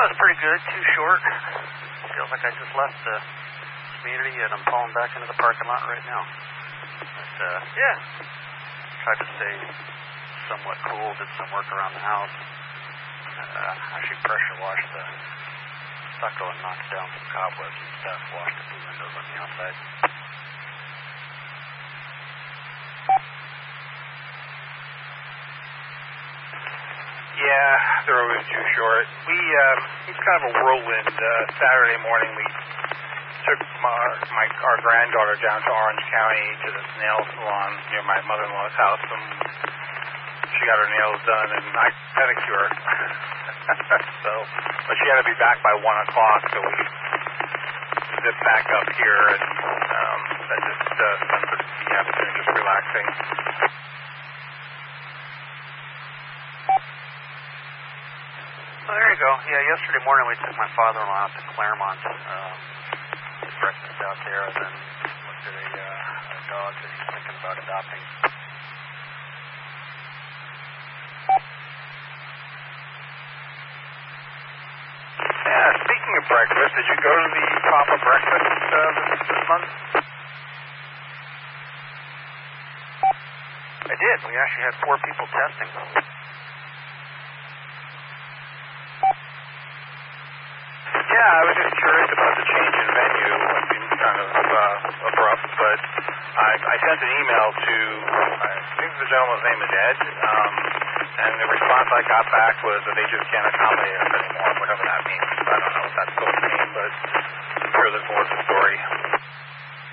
was pretty good. Too short. Feels like I just left the community and I'm pulling back into the parking lot right now. But, yeah. Tried to stay somewhat cool. Did some work around the house. Actually pressure washed the stucco and knocked down some cobwebs and stuff. Washed a few windows on the outside. Yeah, they're always too short. It's kind of a whirlwind. Saturday morning we took our granddaughter down to Orange County to this nail salon near my mother-in-law's house, and she got her nails done and I pedicure. But she had to be back by 1 o'clock, so we zipped back up here and I just spent the afternoon just relaxing. Oh, there you go. Yeah, yesterday morning we took my father-in-law out to Claremont. Did breakfast out there, and then looked at a dog that he's thinking about adopting. Yeah, speaking of breakfast, did you go to the Papa breakfast this month? I did. We actually had 4 people testing. Yeah, I was just curious about the change in venue. It seemed kind of abrupt, but I sent an email to, I think the gentleman's name is Ed, and the response I got back was that they just can't accommodate us anymore, whatever that means. I don't know what that's supposed to mean, but I'm sure there's more to the story.